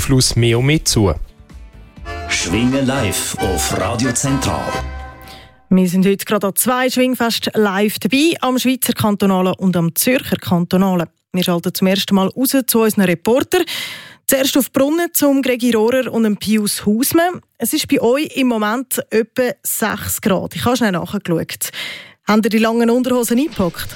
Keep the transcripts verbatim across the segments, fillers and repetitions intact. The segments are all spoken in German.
Einfluss mehr und mehr zu. Schwingen live auf Radio Zentral. Wir sind heute gerade an zwei Schwingfest live dabei, am Schweizer Kantonalen und am Zürcher Kantonalen. Wir schalten zum ersten Mal raus zu unseren Reportern. Zuerst auf Brunnen zum Gregi Rohrer und dem Pius Hausmann. Es ist bei euch im Moment etwa sechs Grad. Ich habe schnell nachgeschaut. Habt ihr die langen Unterhosen eingepackt?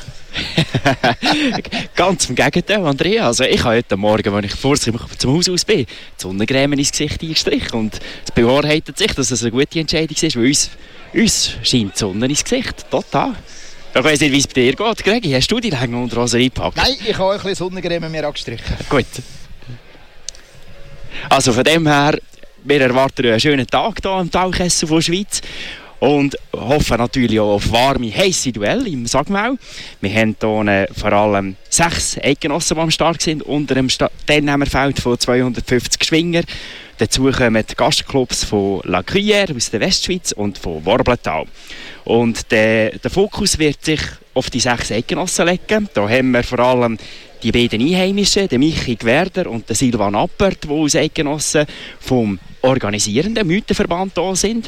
Ganz im Gegenteil, Andrea. Also ich habe heute Morgen, als ich vor zum Haus aus bin, die Sonnencreme ins Gesicht eingestrichen. Und es bewahrheitet sich, dass es eine gute Entscheidung ist, weil uns, uns scheint die Sonne ins Gesicht. Total. Ich weiss nicht, wie es bei dir geht. Gregi, hast du die langen Unterhosen eingepackt? Nein, ich habe ein bisschen Sonnencreme mir angestrichen. Gut. Also von dem her, wir erwarten einen schönen Tag hier am Tauchkessel von der Schweiz. Und hoffen natürlich auch auf warme, heisse Duelle im Sagmau. Wir haben hier vor allem sechs Eidgenossen, die am Start sind, unter dem Teilnehmerfeld von zweihundertfünfzig Schwinger. Dazu kommen die Gastclubs von La Gruyère aus der Westschweiz und von Worblental. Und der, der Fokus wird sich auf die sechs Eidgenossen legen. Da haben wir vor allem die beiden Einheimischen, den Michi Gwerder und den Silvan Appert, die als Eidgenossen vom organisierenden Mythenverband da sind.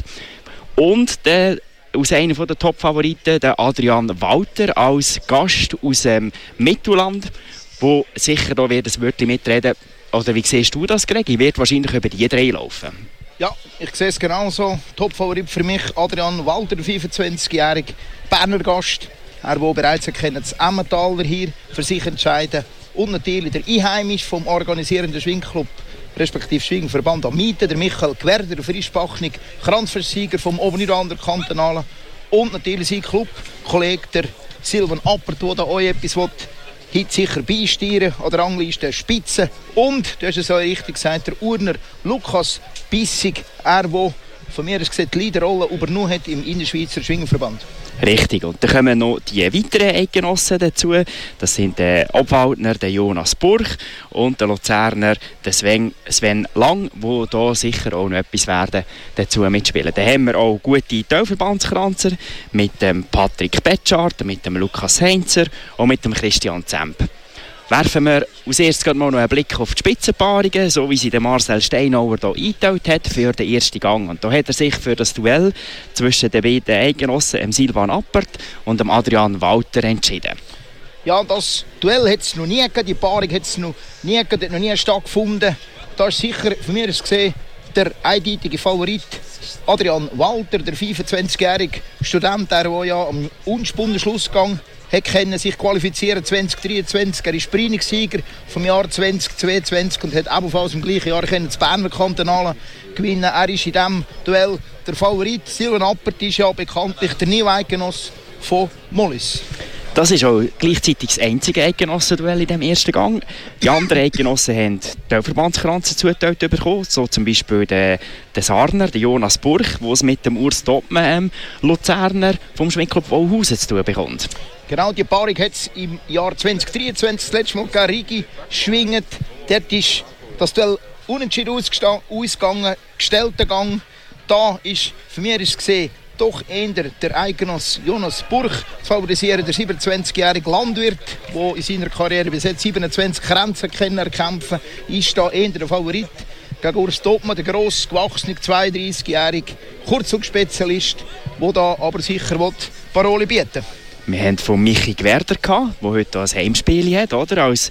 Und der, aus einer der Top-Favoriten, der Adrian Walter, als Gast aus dem Mittelland, der sicher da wird ein Wörtchen mitreden. Oder wie siehst du das, Greg? Ich werde wahrscheinlich über die drei laufen. Ja, ich sehe es genauso. Top-Favorit für mich, Adrian Walter, der fünfundzwanzigjährige Berner Gast. Er, der bereits erkennt, das Emmentaler hier für sich entscheiden. Und natürlich der Einheimisch vom organisierenden Schwingclub, respektive Schwingverband am Mieten, der Michael Gwerder, der Frischbachnig, Kranzversieger vom Oberniederlander Kantonalen. Und natürlich sein Clubkollege, der Silvan Appert, der da euch etwas will, heute sicher beisteuern an der Rangliste Spitze. Und, du hast es auch richtig gesagt, der Urner Lukas Bissig, er, der von mir aus gesehen die Leaderrolle übernommen hat im Innerschweizer Schwingerverband. Richtig, und dann kommen noch die weiteren Eidgenossen dazu. Das sind der Obwaldner, der Jonas Burch und der Luzerner, der Sven, Sven Lang, die da sicher auch noch etwas werden dazu mitspielen. Dann haben wir auch gute Teilverbandskranzer mit dem Patrick Betschart, mit dem Lukas Heinzer und mit dem Christian Zemp. Werfen wir als erstes mal noch einen Blick auf die Spitzenpaarungen, so wie sie der Marcel Steinauer hier eingeteilt hat für den ersten Gang. Und da hat er sich für das Duell zwischen den beiden Eidgenossen, dem Silvan Appert und dem Adrian Walter, entschieden. Ja, das Duell hat es noch nie gegeben, die Paarung hat es noch nie gegeben, noch nie stattgefunden. Da ist sicher von mir aus gesehen der eindeutige Favorit Adrian Walter, der fünfundzwanzigjährige Student, der ja am unspunnen Schlussgang hat sich qualifizieren zwanzig dreiundzwanzig. Er ist Preinungssieger vom Jahr zwanzig zweiundzwanzig und hat ebenfalls im gleichen Jahr das Berner Kantonale gewinnen. Er ist in diesem Duell der Favorit. Silvan Appert ist ja bekanntlich der Neueidgenoss von Mollis. Das ist auch gleichzeitig das einzige Eidgenossenduell in diesem ersten Gang. Die anderen Eidgenossen haben die Verbandskranze zugeteilt bekommen, so zum Beispiel der, der Sarner, der Jonas Burch, der es mit dem Urs Doppmann, ähm, Luzerner vom Schwingclub Wauhausen zu tun bekommt. Genau, die Paarung hat es im Jahr zwanzig dreiundzwanzig das letzte Mal gegeben. Rigi schwingt. Dort ist das Duell unentschieden ausgegangen, gestellter Gang. Da ist für mich ist gesehen doch eher der Eidgenoss Jonas Burch zu favorisieren, der siebenundzwanzigjährige Landwirt, der in seiner Karriere bis jetzt siebenundzwanzig Grenzen erkämpfen, ist da eher der Favorit gegen Urs Doppmann, der gross gewachsene zweiunddreißigjährige Kurzzugspezialist, der da aber sicher Parole bieten will. Wir hatten von Michi Gwerder, der heute ein Heimspiel hat, oder? Als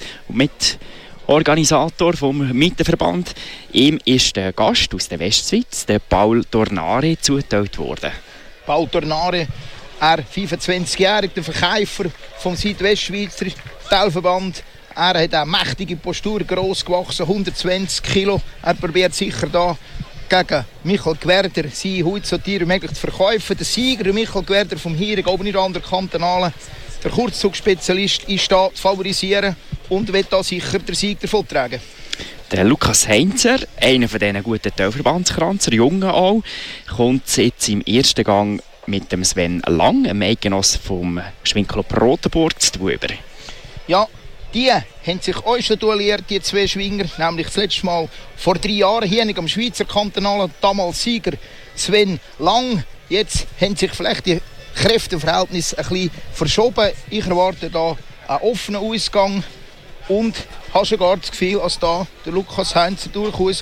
Mitorganisator vom Mittenverband. Ihm ist der Gast aus der Westschweiz, der Paul Tornare, zugeteilt worden. Paul Tornare, er fünfundzwanzigjährig, der Verkäufer vom Südwestschweizer Teilverband. Er hat eine mächtige Postur, gross gewachsen, hundertzwanzig Kilo. Er probiert sicher da gegen Michael Gwerder seine Haut so teuer wie möglich zu verkaufen. Der Sieger, Michael Gwerder vom Hiering, Oberniederlander Kantonalen, der Kurzzugsspezialist, ist da zu favorisieren und wird da sicher den Sieg davontragen. Der Lukas Heinzer, einer von diesen guten Teilverbandskranzer, Jungen auch, kommt jetzt im ersten Gang mit dem Sven Lang, einem Eidgenoss vom Schwingclub Rotenburg, zu tun über. Ja, die haben sich auch schon duelliert, die zwei Schwinger, nämlich das letzte Mal vor drei Jahren hier am Schweizer Kantonalen, damals Sieger Sven Lang. Jetzt haben sich vielleicht die Kräfteverhältnisse ein bisschen verschoben. Ich erwarte da einen offenen Ausgang und habe sogar das Gefühl, dass da der Lukas Heinzer durchaus